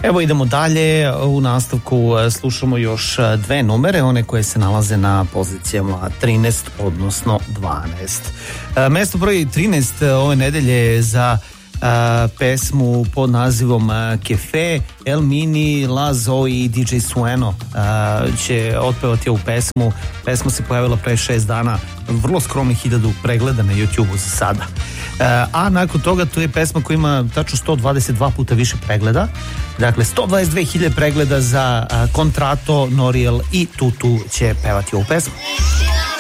Evo idemo dalje, u nastavku slušamo još dve numere, one koje se nalaze na pozicijama 13 odnosno 12. Mesto broj 13 ove nedelje za pesmu pod nazivom Kefe, El Mini, La Zoe i DJ Sueno će otpevati ovu pesmu. Pesma se pojavila pre 6 dana, vrlo skromnih 1000 pregleda na YouTube-u za sada. A nakon toga to je pesma koja ima tačno 122 puta više pregleda. Dakle, 122.000 pregleda za Contrato, Noriel i Tutu će pevati ovu pesmu.